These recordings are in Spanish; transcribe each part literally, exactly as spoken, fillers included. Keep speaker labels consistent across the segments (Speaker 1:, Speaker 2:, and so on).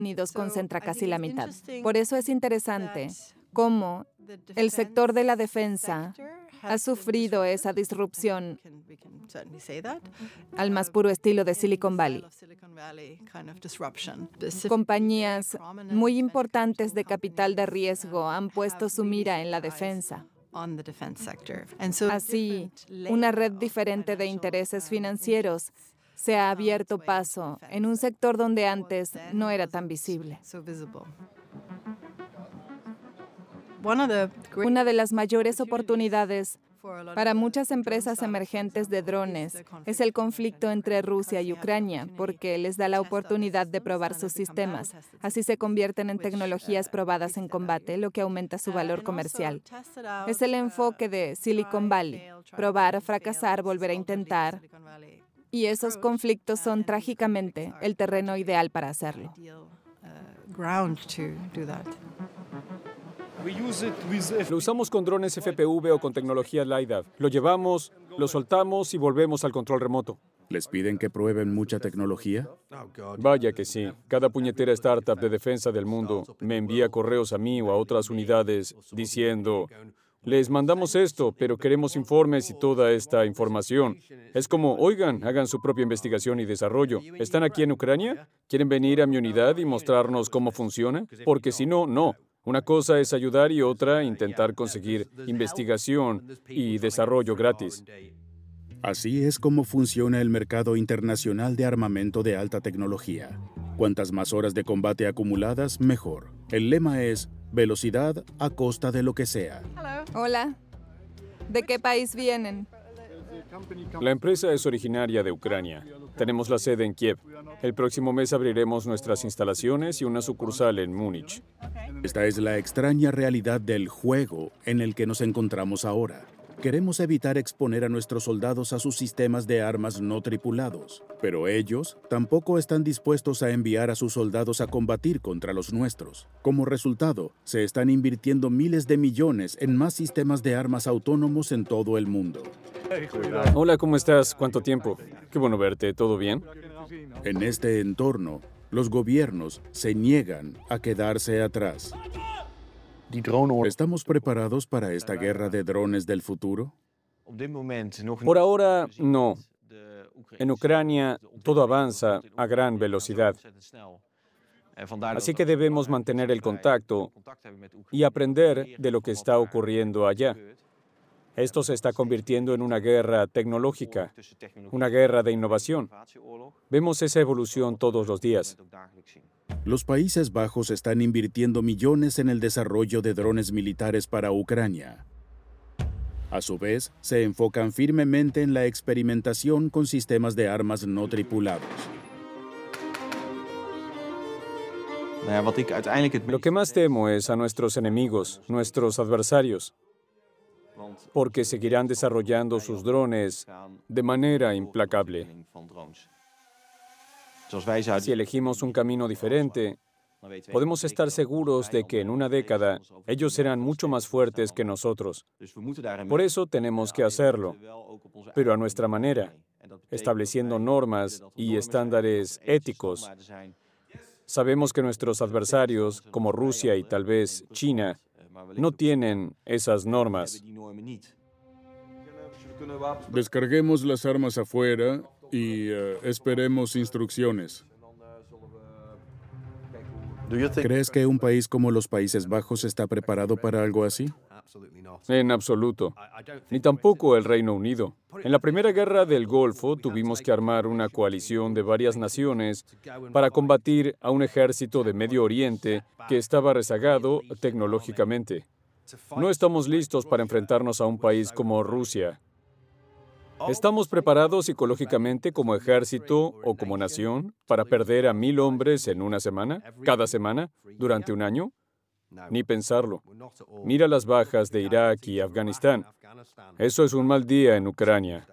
Speaker 1: Unidos concentra casi la mitad. Por eso es interesante cómo el sector de la defensa ha sufrido esa disrupción al más puro estilo de Silicon Valley. Compañías muy importantes de capital de riesgo han puesto su mira en la defensa. Así, una red diferente de intereses financieros se ha abierto paso en un sector donde antes no era tan visible. Una de las mayores oportunidades para muchas empresas emergentes de drones es el conflicto entre Rusia y Ucrania, porque les da la oportunidad de probar sus sistemas. Así se convierten en tecnologías probadas en combate, lo que aumenta su valor comercial. Es el enfoque de Silicon Valley: probar, fracasar, volver a intentar. Y esos conflictos son trágicamente el terreno ideal para hacerlo.
Speaker 2: Lo usamos con drones F P V o con tecnología LiDAR. Lo llevamos, lo soltamos y volvemos al control remoto.
Speaker 3: ¿Les piden que prueben mucha tecnología?
Speaker 2: Vaya que sí. Cada puñetera startup de defensa del mundo me envía correos a mí o a otras unidades diciendo: les mandamos esto, pero queremos informes y toda esta información. Es como, oigan, hagan su propia investigación y desarrollo. ¿Están aquí en Ucrania? ¿Quieren venir a mi unidad y mostrarnos cómo funciona? Porque si no, no. Una cosa es ayudar y otra intentar conseguir investigación y desarrollo gratis.
Speaker 3: Así es como funciona el mercado internacional de armamento de alta tecnología. Cuantas más horas de combate acumuladas, mejor. El lema es velocidad a costa de lo que sea.
Speaker 1: Hola. ¿De qué país vienen?
Speaker 2: La empresa es originaria de Ucrania. Tenemos la sede en Kiev. El próximo mes abriremos nuestras instalaciones y una sucursal en Múnich.
Speaker 3: Esta es la extraña realidad del juego en el que nos encontramos ahora. Queremos evitar exponer a nuestros soldados a sus sistemas de armas no tripulados, pero ellos tampoco están dispuestos a enviar a sus soldados a combatir contra los nuestros. Como resultado, se están invirtiendo miles de millones en más sistemas de armas autónomos en todo el mundo.
Speaker 2: Hola, ¿cómo estás? ¿Cuánto tiempo? Qué bueno verte. ¿Todo bien?
Speaker 3: En este entorno, los gobiernos se niegan a quedarse atrás. ¿Estamos preparados para esta guerra de drones del futuro?
Speaker 2: Por ahora, no. En Ucrania, todo avanza a gran velocidad. Así que debemos mantener el contacto y aprender de lo que está ocurriendo allá. Esto se está convirtiendo en una guerra tecnológica, una guerra de innovación. Vemos esa evolución todos los días.
Speaker 3: Los Países Bajos están invirtiendo millones en el desarrollo de drones militares para Ucrania. A su vez, se enfocan firmemente en la experimentación con sistemas de armas no tripulados.
Speaker 2: Lo que más temo es a nuestros enemigos, nuestros adversarios, porque seguirán desarrollando sus drones de manera implacable. Si elegimos un camino diferente, podemos estar seguros de que en una década ellos serán mucho más fuertes que nosotros. Por eso tenemos que hacerlo, pero a nuestra manera, estableciendo normas y estándares éticos. Sabemos que nuestros adversarios, como Rusia y tal vez China, no tienen esas normas.
Speaker 4: Descarguemos las armas afuera y uh, esperemos instrucciones.
Speaker 3: ¿Crees que un país como los Países Bajos está preparado para algo así?
Speaker 2: En absoluto. Ni tampoco el Reino Unido. En la primera guerra del Golfo tuvimos que armar una coalición de varias naciones para combatir a un ejército de Medio Oriente que estaba rezagado tecnológicamente. No estamos listos para enfrentarnos a un país como Rusia. ¿Estamos preparados psicológicamente como ejército o como nación para perder a mil hombres en una semana, cada semana, durante un año? Ni pensarlo. Mira las bajas de Irak y Afganistán. Eso es un mal día en Ucrania.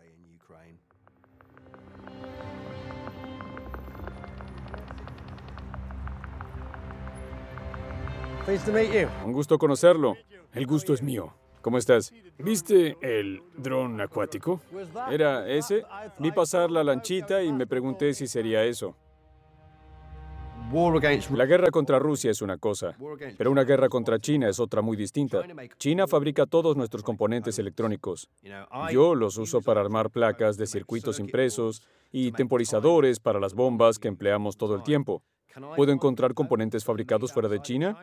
Speaker 2: Un gusto conocerlo. El gusto es mío. ¿Cómo estás? ¿Viste el dron acuático? ¿Era ese? Vi pasar la lanchita y me pregunté si sería eso. La guerra contra Rusia es una cosa, pero una guerra contra China es otra muy distinta. China fabrica todos nuestros componentes electrónicos. Yo los uso para armar placas de circuitos impresos y temporizadores para las bombas que empleamos todo el tiempo. ¿Puedo encontrar componentes fabricados fuera de China?